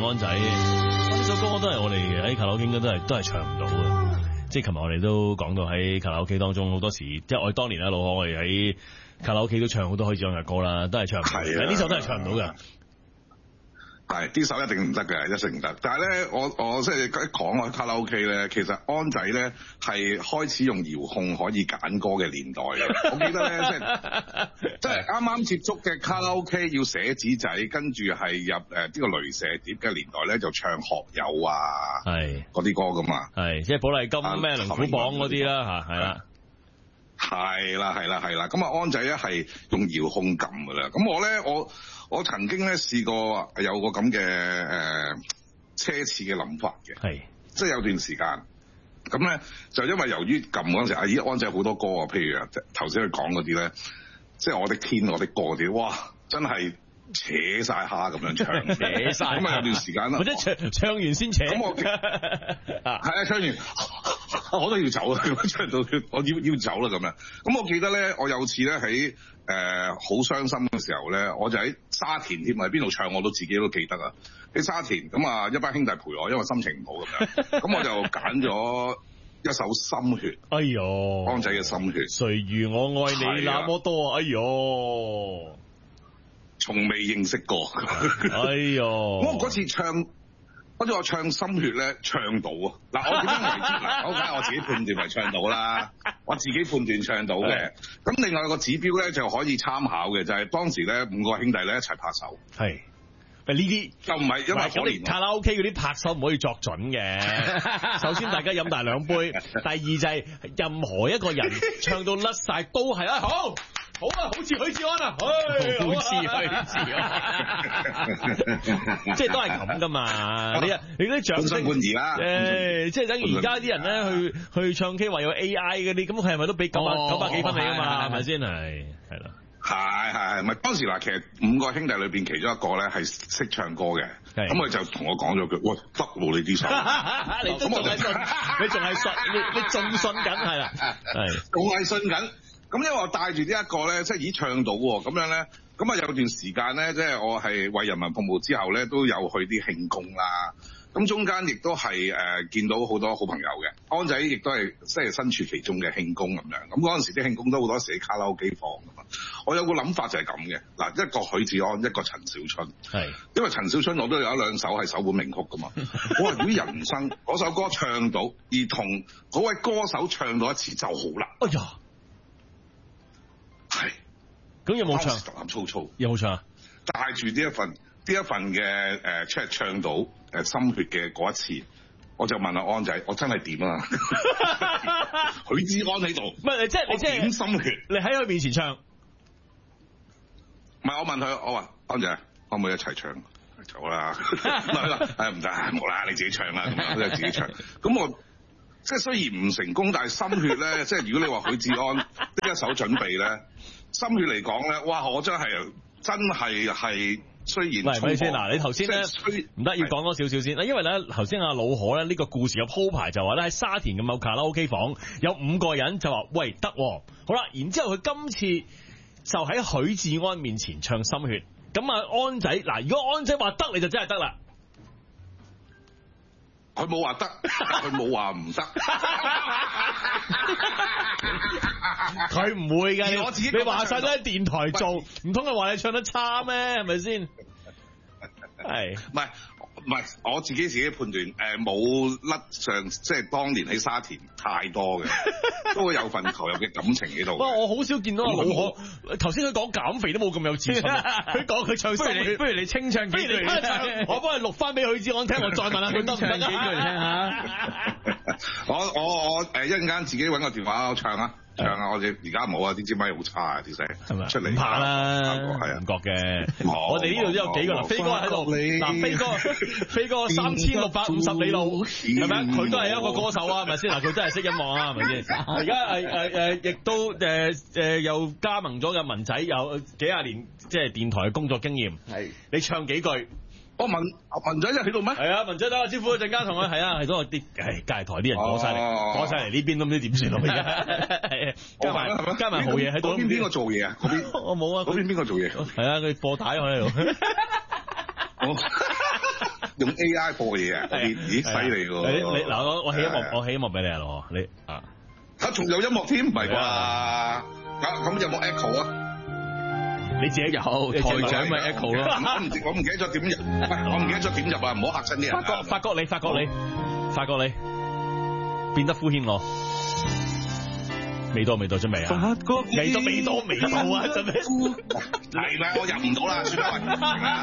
安仔，呢首歌都係我哋喺卡拉 OK 應該都係唱唔到嘅。即係琴日我哋都講到喺卡拉 OK 當中好多時，即係我哋當年老可我哋喺卡拉 OK 都唱好多許志安嘅歌啦，都係唱唔到嘅。呢首都係唱唔到嘅。 係呢首一定唔得嘅，一定唔得。但係咧，我即係一講開卡拉 OK 咧，其實安仔咧係開始用遙控可以揀歌嘅年代嘅。我記得咧，即係啱啱接觸嘅卡拉 OK 要寫紙仔，跟住係入呢個鐳射碟嘅年代咧，就唱學友啊，係嗰啲歌噶嘛，係即係寶麗金咩龍虎榜嗰啲啦嚇，係啦。 係啦，咁啊安仔咧係用遙控撳噶啦，咁我曾經咧試過有個咁嘅奢侈嘅諗法嘅，係即係有段時間，咁咧就因為由於撳嗰陣時，咦安仔好多歌啊，譬如頭先佢講嗰啲咧，即係我的天我的歌嗰啲，哇真係扯晒蝦咁樣唱，扯晒，咁啊有段時間啦， 或者唱完先扯， 咁我係啊唱完。我都要走啦，唱到我要走啦咁樣。咁我記得咧，我有次咧喺好傷心嘅時候咧，我就喺沙田添，喺邊度唱我都自己都記得啊。喺沙田咁啊，一班兄弟陪我，因為心情唔好咁樣。咁我就揀咗一首《心血》。哎呦，安仔嘅《心血》。誰如我愛你那麼多？哎呦，從未認識過。哎呦，我嗰次唱。跟住我唱心血咧，唱到啊！嗱，我點樣為之？嗱，梗係我自己判斷為唱到啦，我自己判斷唱到嘅。咁另外一個指標咧就可以參考嘅，就係當時咧5個兄弟咧一齊拍手。係，呢啲就唔係因為可憐卡拉 OK 嗰啲拍手唔可以作準嘅。首先大家飲大2杯，第二就係任何一個人唱到甩晒都係啊好。好啊，好似許志安啊，好似許志安，即係都係咁噶嘛。你啲掌聲半義啦， 即係等於而家啲人咧去唱 K 話有 AI 嗰啲，咁佢係咪都俾900幾分你啊嘛？係咪先係啦？ 係，咪當時嗱，其實5個兄弟裏邊其中一個咧係識唱歌嘅，咁佢就同我講咗句：喂，得喎你啲手， 你仲係信，你仲係信，你仲信緊係啦，係仲係信緊。咁因為我帶住呢一個咧，即係已經唱到喎，咁樣咧，咁啊有段時間咧，即係我係為人民服務之後咧，都有去啲慶功啦。咁中間亦都係見到好多好朋友嘅，安仔亦都係即係身處其中嘅慶功咁樣。咁嗰陣時啲慶功都好多時喺卡拉 OK 房㗎嘛。我有個諗法就係咁嘅，嗱，一個許志安，一個陳小春，係因為陳小春我都有1-2首係首本名曲㗎嘛。我話如果人生嗰首歌唱到，而同嗰位歌手唱到一次就好啦。哎呀！係，咁有冇唱？獨立粗粗， 有冇唱？ 帶住呢一份嘅即係唱到心血嘅嗰一次，我就問阿安仔，我真係點啊？許志安喺度， 唔係你即係點心血？ 你喺佢面前唱？ 唔係我問佢，我話安仔可唔可以一齊唱？走啦，唔得，冇啦，你自己唱啦，咁啊，自己唱。咁我。即係雖然唔成功，但係心血咧，即係如果你話許志安呢一手準備咧，心血嚟講咧，哇！我真係雖然喂，咪先嗱，你頭先咧唔得，要講多少少先。因為咧頭先阿老可咧呢個故事嘅鋪排就話咧喺沙田嘅某卡拉 OK 房有5個人就話喂得，好啦，然之後佢今次就喺許志安面前唱心血，咁啊安仔嗱，如果安仔話得，你就真係得啦。 佢冇話得，佢冇話唔得， 佢唔會嘅。我自己你話晒都喺電台做，唔通佢話你唱得差咩？係咪先？係， 唔係，我自己判斷，冇甩上，即係當年喺沙田太多嘅，都會有份投入嘅感情喺度。 我好少見到阿老可，頭先佢講減肥都冇咁有自信，佢講佢唱心血，不如你清唱幾句，我幫你錄翻俾許志安聽，我再問下佢得唔得？唱幾句嚟聽下。 我一陣間自己揾個電話唱啊！唱啊！我哋而家冇啊，啲支咪好差啊，啲聲係咪出嚟？唔怕啦，係唔覺嘅。我哋呢度都有幾個啦，飛哥喺度。嗱，飛哥3650里路，係咪？佢都係一個歌手啊，係咪先？嗱，佢真係識音樂啊，係咪先？而家亦都又加盟咗嘅文仔，有幾廿年即係電台嘅工作經驗。係你唱幾句？ 我文仔就喺度咩？係啊，文仔打個招呼，陣間同佢係啊，係嗰個啲隔離台啲人過晒嚟呢邊都唔知點算咯，而家加埋豪嘢喺度。 嗰邊邊個做嘢啊？嗰邊我冇啊。 嗰邊邊個做嘢？ 係啊，佢播帶我喺度。 用 AI 播嘢啊？咦，犀利喎！ 你嗱，我起音樂，我起音樂俾你啊，羅，你啊， 仲有音樂添，唔係啩？咁有冇 echo 啊？ 你自己有台長咪 echo 咯。 我唔記得咗點入，我唔記得咗點入啊！唔好嚇親啲人。 發覺你變得敷衍我。未到準備啊！未到啊！準備嚟啦！我入唔到啦，算啦。